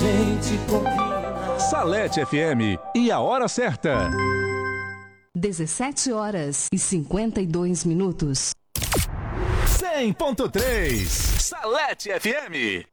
gente combina. Salete FM e a hora certa. 17h52. 100.3 Salete FM.